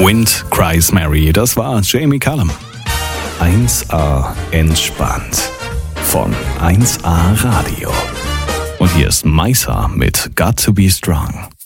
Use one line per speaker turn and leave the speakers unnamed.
Wind Cries Mary, das war Jamie Cullum. 1A entspannt von 1A Radio. Und hier ist Maisa mit Got to Be Strong.